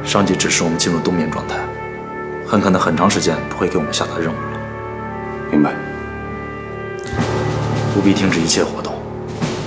上级指示我们进入冬眠状态，很可能很长时间不会给我们下达任务了。 明白。 务必停止一切活动，